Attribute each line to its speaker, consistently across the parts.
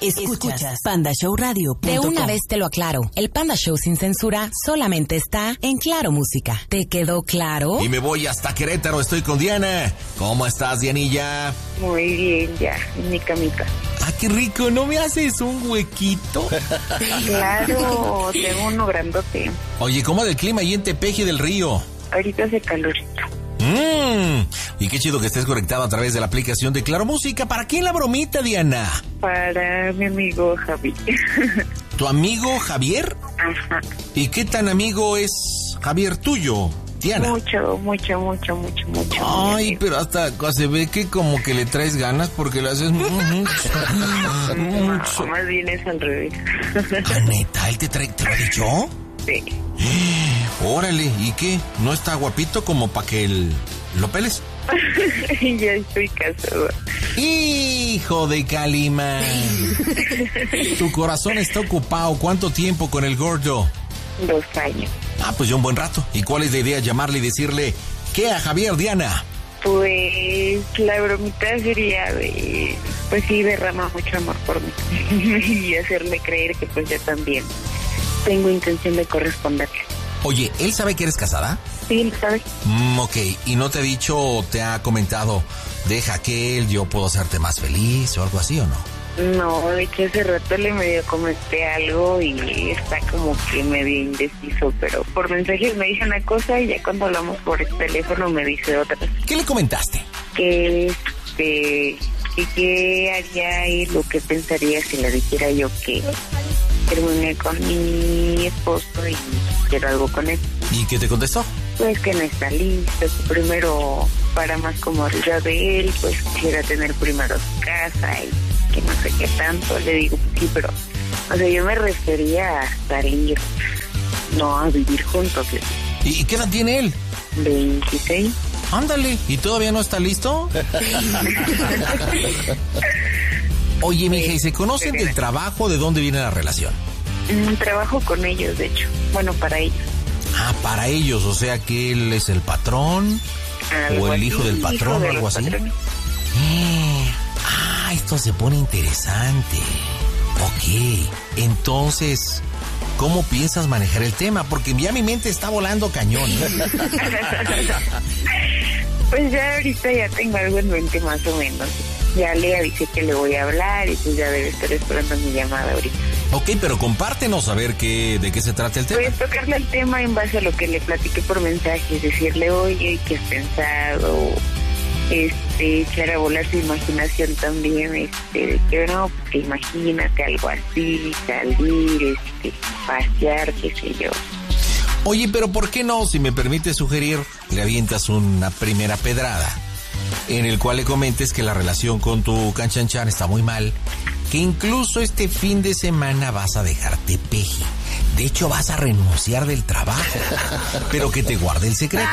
Speaker 1: Escuchas pandashowradio.com.
Speaker 2: De una vez te lo aclaro, el Panda Show sin censura solamente está en Claro Música. ¿Te quedó claro?
Speaker 3: Y me voy hasta Querétaro, estoy con Diana. ¿Cómo estás, Dianilla?
Speaker 4: Muy bien, ya, en mi camita.
Speaker 3: Ah, qué rico, ¿no me haces un huequito?
Speaker 4: Claro, tengo uno grandote.
Speaker 3: Oye, ¿cómo del clima ahí en Tepeji del Río?
Speaker 4: Ahorita hace calorito.
Speaker 3: Y qué chido que estés conectado a través de la aplicación de Claro Música. ¿Para quién la bromita, Diana?
Speaker 4: Para mi amigo Javi.
Speaker 3: ¿Tu amigo Javier?
Speaker 4: Ajá.
Speaker 3: ¿Y qué tan amigo es Javier tuyo, Diana?
Speaker 4: Mucho.
Speaker 3: Ay, pero hasta se ve que como que le traes ganas porque le haces mucho.
Speaker 4: No, más bien es al revés.
Speaker 3: ¿Ah, neta? ¿Él te lo ha dicho?
Speaker 4: Sí.
Speaker 3: Órale, ¿y qué? ¿No está guapito como para que lo peles?
Speaker 4: Ya estoy casada.
Speaker 3: ¡Hijo de Calimán! Tu corazón está ocupado. ¿Cuánto tiempo con el gordo?
Speaker 4: 2 años.
Speaker 3: Ah, pues ya un buen rato. ¿Y cuál es la idea? Llamarle y decirle ¿qué a Javier, Diana?
Speaker 4: Pues la bromita sería de... Pues sí, derrama mucho amor por mí. Y hacerle creer que pues yo también tengo intención de corresponderle.
Speaker 3: Oye, ¿él sabe que eres casada?
Speaker 4: Sí, él sabe.
Speaker 3: Ok, ¿y no te ha dicho o te ha comentado, deja que él, yo puedo hacerte más feliz o algo así o no?
Speaker 4: No, de hecho hace rato le medio comenté algo y está como que medio indeciso, pero por mensajes me dice una cosa y ya cuando hablamos por el teléfono me dice otra.
Speaker 3: ¿Qué le comentaste?
Speaker 4: Que qué haría y lo que pensaría si le dijera yo que terminé con mi esposo y quiero algo con él.
Speaker 3: ¿Y qué te contestó?
Speaker 4: Pues que no está listo, que primero para más como arriba de él, pues quisiera tener primero su casa y que no sé qué tanto. Le digo, sí, pero, o sea, yo me refería a salir, no a vivir juntos.
Speaker 3: ¿Y qué edad tiene él?
Speaker 4: 26.
Speaker 3: Ándale, ¿y todavía no está listo? Oye, mija, ¿y se conocen del trabajo? ¿De dónde viene la relación?
Speaker 4: Trabajo con ellos, de hecho. Bueno, para ellos.
Speaker 3: Ah, para ellos, o sea que él es el patrón o el hijo del patrón o algo así. Esto se pone interesante. Ok, entonces, ¿cómo piensas manejar el tema? Porque ya mi mente está volando cañón.
Speaker 4: Pues ya ahorita ya tengo algo en mente más o menos. Ya le avisé que le voy a hablar y pues ya debe estar esperando mi llamada ahorita.
Speaker 3: Ok, pero compártenos a ver de qué se trata el tema.
Speaker 4: Voy a tocarle el tema en base a lo que le platiqué por mensajes, decirle, oye, ¿qué has pensado? Echar a volar su imaginación también, de que no, pues que imagínate algo así, salir, pasear, qué sé yo.
Speaker 3: Oye, pero ¿por qué no, si me permite sugerir, le avientas una primera pedrada en el cual le comentes que la relación con tu canchanchan está muy mal, que incluso este fin de semana vas a dejar Tepeji. De hecho, vas a renunciar del trabajo, pero que te guarde el secreto.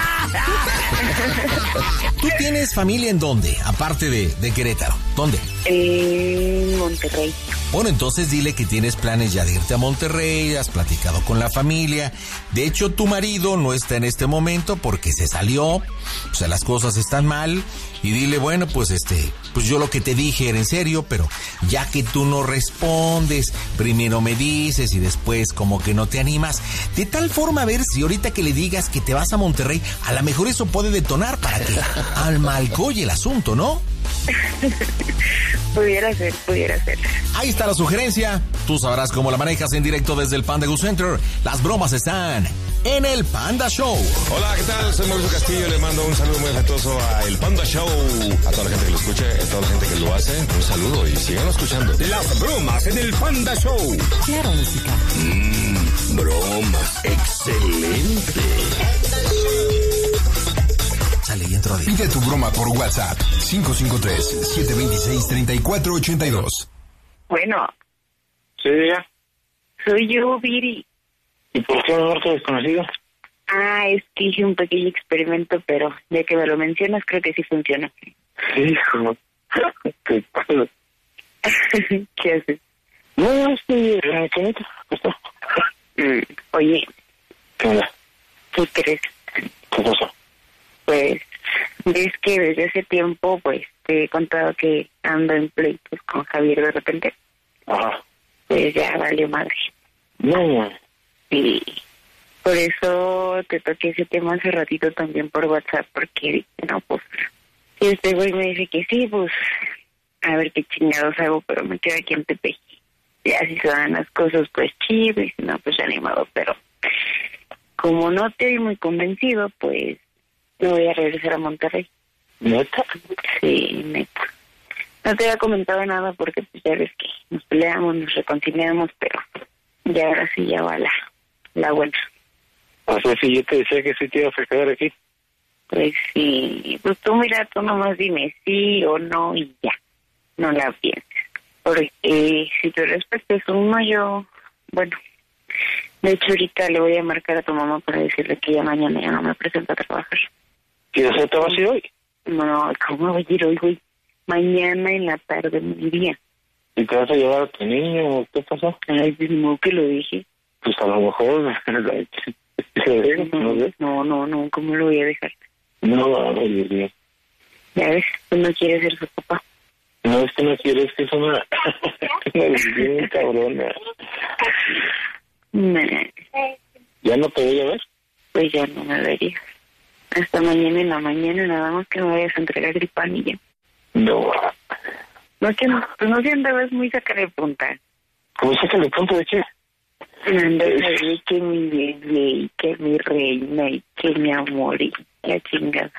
Speaker 3: ¿Tú tienes familia en dónde? Aparte de Querétaro. ¿Dónde?
Speaker 4: En Monterrey.
Speaker 3: Bueno, entonces dile que tienes planes ya de irte a Monterrey, has platicado con la familia. De hecho, tu marido no está en este momento porque se salió, o sea, las cosas están mal. Y dile, bueno, pues pues yo lo que te dije era en serio, pero ya que tú no respondes, primero me dices y después como que no te animas. De tal forma, a ver si ahorita que le digas que te vas a Monterrey, a lo mejor eso puede detonar para que almalcoye el asunto, ¿no?
Speaker 4: Pudiera ser.
Speaker 3: Ahí está la sugerencia. Tú sabrás cómo la manejas en directo desde el Panda Go Center. Las bromas están en el Panda Show.
Speaker 5: Hola, ¿qué tal? Soy Mauricio Castillo. Le mando un saludo muy afectuoso a el Panda Show. A toda la gente que lo escuche, a toda la gente que lo hace, un saludo y síganlo escuchando. Las bromas en el Panda Show.
Speaker 1: Claro Música.
Speaker 5: Bromas. Excelente.
Speaker 3: Sale y entró.
Speaker 6: Pide tu broma por WhatsApp. 553-726-3482.
Speaker 4: Bueno.
Speaker 7: Sí, ya.
Speaker 4: Soy yo, Viri.
Speaker 7: ¿Y por qué norte desconocido?
Speaker 4: Es que hice un pequeño experimento, pero ya que me lo mencionas, creo que sí funciona.
Speaker 7: Hijo, ¿qué pasa?
Speaker 4: ¿Qué haces?
Speaker 7: No, estoy en la camita.
Speaker 4: Oye,
Speaker 7: ¿Qué onda?
Speaker 4: ¿qué crees?
Speaker 7: ¿Qué pasó?
Speaker 4: Pues, ves que desde hace tiempo, pues, te he contado que ando en pleitos con Javier de repente.
Speaker 7: Ajá.
Speaker 4: pues ya valió madre.
Speaker 7: No.
Speaker 4: Y por eso te toqué ese tema hace ratito también por WhatsApp, porque dije, no, pues, si este güey me dice que sí, pues, a ver qué chingados hago, pero me quedo aquí en Tepeji. Ya si se dan las cosas, pues chido, y si no, pues animado, pero como no te vi muy convencido, pues, me voy a regresar a Monterrey.
Speaker 7: ¿Neta?
Speaker 4: Sí, neta. No te había comentado nada porque pues ya ves que nos peleamos, nos reconciliamos, pero ya ahora sí ya va la buena.
Speaker 7: O sea, si yo te decía que sí te ibas a quedar aquí.
Speaker 4: Pues sí, pues tú mira, tú nomás dime sí o no y ya, no la pienses. Porque si tu respuesta es un no, yo, bueno, de hecho ahorita le voy a marcar a tu mamá para decirle que ya mañana ya no me presento a trabajar.
Speaker 7: ¿Y eso te vas a ir hoy?
Speaker 4: No, ¿cómo voy a ir hoy, güey? Mañana en la tarde me iría.
Speaker 7: ¿Y te vas a llevar a tu niño o qué pasó?
Speaker 4: Ay, pues no que lo dije.
Speaker 7: Pues a lo mejor...
Speaker 4: No, ¿cómo lo voy a dejar?
Speaker 7: No, Dios mío.
Speaker 4: Ya ves, tú no quieres ser su papá.
Speaker 7: No, es que no quiero, es que es una decisión cabrona.
Speaker 4: Nah,
Speaker 7: ¿Ya no te voy a ver?
Speaker 4: pues ya no me verías. Hasta mañana en la mañana, nada más que me vayas a entregar el pan y ya.
Speaker 7: No.
Speaker 4: No, que no, pues no, si andabas muy saca de punta.
Speaker 7: ¿Cómo saca de punto de qué?
Speaker 4: Andas ahí que mi bebé, y que mi reina, y que mi amor, y la chingada.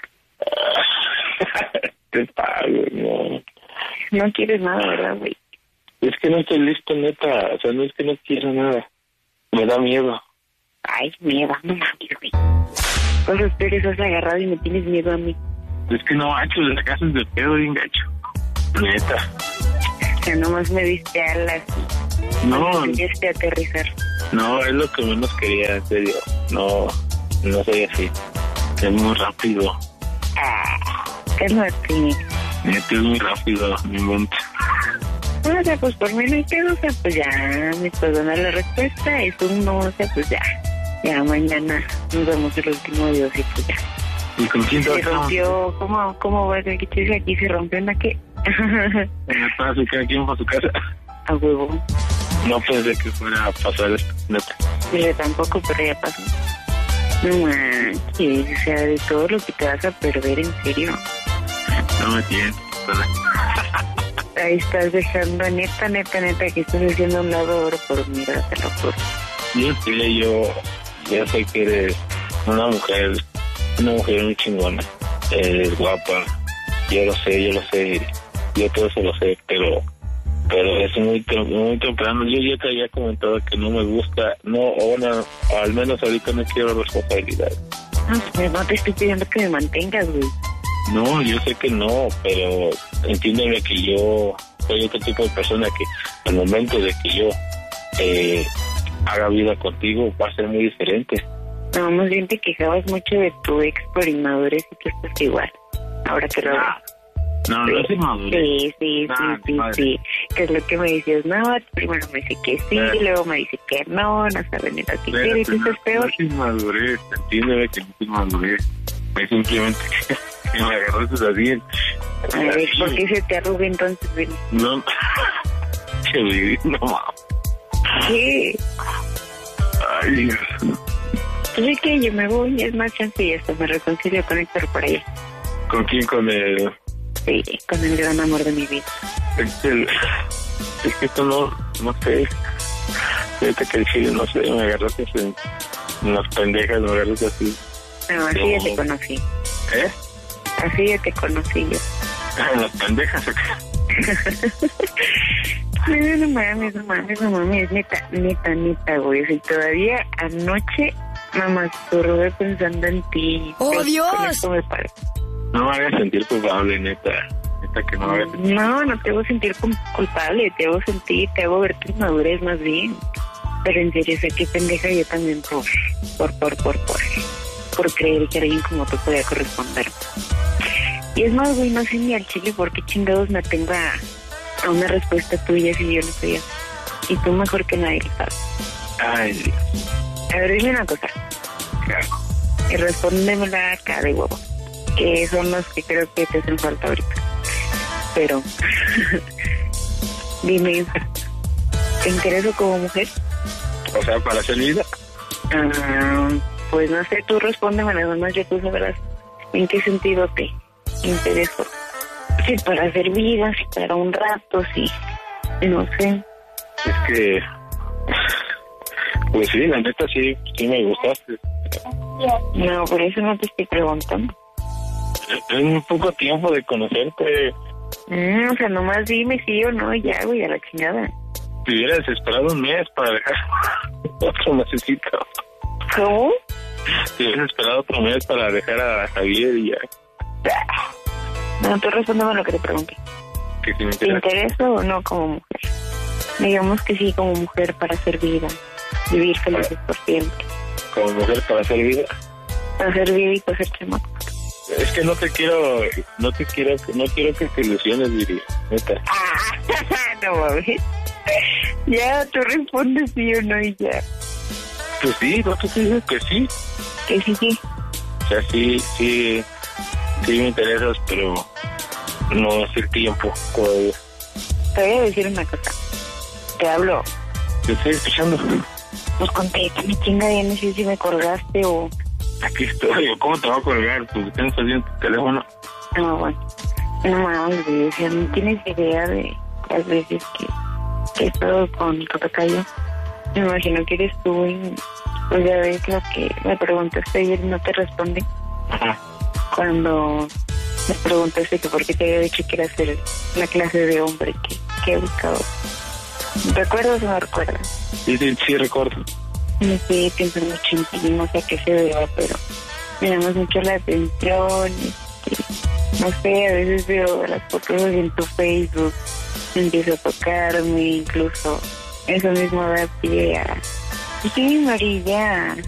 Speaker 7: Te pago, no.
Speaker 4: No quieres nada, ¿verdad, güey?
Speaker 7: Es que no estoy listo, neta. O sea, no es que no quiero nada. Me da miedo.
Speaker 4: Ay, miedo, no mames, güey. Cosas peores has agarrado y me tienes miedo a mí.
Speaker 7: Es que no, macho, de la casa es de pedo bien gacho. Neta.
Speaker 4: O sea, nomás me diste alas y
Speaker 7: No,
Speaker 4: me a aterrizar.
Speaker 7: no, es lo que menos quería, en serio. No soy así. Es muy rápido.
Speaker 4: Cálmate.
Speaker 7: Neta, es muy rápido, mi mente.
Speaker 4: O sea, pues por mí no hay pedo, o sea, pues ya me puedo dar la respuesta, es un no, o sea, pues ya. Ya mañana nos vemos el último adiós y pues ya.
Speaker 7: ¿Y con quién te vas
Speaker 4: Se
Speaker 7: a
Speaker 4: rompió, ¿cómo va a ser que te aquí? ¿Se rompió en la qué?
Speaker 7: Para su cada quien para su casa.
Speaker 4: A huevo.
Speaker 7: No pensé que fuera a pasar esto, neta.
Speaker 4: Yo tampoco, pero ya pasó. No manches, o sea, de todo lo que te vas a perder, en serio.
Speaker 7: No me tienes.
Speaker 4: Ahí estás dejando, neta, que estás haciendo un lado oro por mirar, te lo juro.
Speaker 7: Yo sé que eres una mujer muy chingona. Eres guapa. Yo lo sé. Yo todo eso lo sé, pero es muy temprano. Yo ya te había comentado que no me gusta, al menos ahorita no quiero responsabilidad.
Speaker 4: No te estoy pidiendo que me mantengas, güey.
Speaker 7: No, yo sé que no, pero entiéndeme que yo soy otro tipo de persona que al momento de que yo haga vida contigo va a ser muy diferente.
Speaker 4: No, más bien te quejabas mucho de tu ex por inmadurez y tú estás igual. Ahora que lo veo.
Speaker 7: No es inmadurez.
Speaker 4: Sí. Que es lo que me decías, no, primero me dice que sí, luego me dice que no sabe ni lo que quiere y tú estás peor.
Speaker 7: No es inmadurez, entiéndeme que no es inmadurez. Es simplemente que me agarraste así.
Speaker 4: A ver, ¿por qué se te arruga entonces, Ben?
Speaker 7: No, que viví, no mames.
Speaker 4: ¿Qué?
Speaker 7: Ay, Dios.
Speaker 4: Pues que yo me voy, es más chance y hasta me reconcilio con Héctor por allá.
Speaker 7: ¿Con quién? Con el...
Speaker 4: Sí, con el gran amor de mi vida.
Speaker 7: Es que esto no sé. Fíjate que el chile, no sé, me agarraste en las pendejas, me agarraste así.
Speaker 4: No, así ya te conocí.
Speaker 7: ¿Eh?
Speaker 4: Así ya te conocí yo.
Speaker 7: En las pendejas, acá.
Speaker 4: No mames, neta, güey. O sea, todavía anoche me masturbé pensando en ti.
Speaker 2: ¡Oh, Dios!
Speaker 4: Con esto me parece.
Speaker 7: No me hagas sentir culpable, neta que no me hagas sentir.
Speaker 4: No te hago sentir culpable, te hago ver tu inmadurez más bien. Pero en serio, sé que pendeja yo también por creer que alguien como tú podía corresponder. Y es más, güey, no sé ni al chile por qué chingados me tengo a una respuesta tuya si yo no soy así. Y tú mejor que nadie lo sabes.
Speaker 7: Ay, Dios.
Speaker 4: A ver, dime una cosa.
Speaker 7: Claro.
Speaker 4: Y respóndemela acá de huevo. Que son los que creo que te hacen falta ahorita. Pero, dime, ¿Te intereso como mujer?
Speaker 7: O sea, para hacer vida.
Speaker 4: Pues no sé, tú respóndeme nada más, ya tú sabrás en qué sentido te intereso. Si para hacer vida, si para un rato, si no sé.
Speaker 7: Es que, pues sí, la neta sí me gustaste.
Speaker 4: No, por eso no te estoy preguntando.
Speaker 7: Es un poco tiempo de conocerte.
Speaker 4: O sea, nomás dime sí o no y ya, güey, a la chingada.
Speaker 7: Te hubieras esperado un mes para dejar otro mesecito.
Speaker 4: ¿Cómo?
Speaker 7: Te hubieras esperado otro mes para dejar a Javier y ya.
Speaker 4: No, tú respóndeme lo que te pregunté.
Speaker 7: Que si me
Speaker 4: ¿Te interesa o no como mujer? Digamos que sí, como mujer para hacer vida, vivir felices por siempre.
Speaker 7: Como mujer para hacer vida.
Speaker 4: Para hacer vida y para hacer chamaco.
Speaker 7: Es que no quiero que te ilusiones, Viri, neta.
Speaker 4: No mames. Ya, tú respondes sí o no y ya.
Speaker 7: Pues sí, no te dices que sí.
Speaker 4: Que sí, sí.
Speaker 7: O sea, sí me interesas, pero no es el tiempo todavía.
Speaker 4: Te voy a decir una cosa. Te hablo.
Speaker 7: Te estoy escuchando.
Speaker 4: Pues contesta, mi chinga, ya no sé si me colgaste o...
Speaker 7: Aquí estoy. ¿Cómo te va a colgar? Pues tienes bien tu teléfono.
Speaker 4: No, bueno. No mames, güey. O sea, no tienes idea de las veces que he estado con Tocayo. Me imagino que eres tú y pues ya ves lo que me preguntaste ayer y no te respondí.
Speaker 7: Ajá.
Speaker 4: Cuando me preguntaste que por qué te había dicho que era hacer la clase de hombre que he buscado. ¿Recuerdas o no recuerdas?
Speaker 7: Sí, recuerdo.
Speaker 4: No sé, pienso mucho en ti, no sé a qué se deba, pero me llama mucho la atención. No sé, a veces veo las fotos en tu Facebook, empiezo a tocarme, incluso eso mismo da pie a... Sí, María.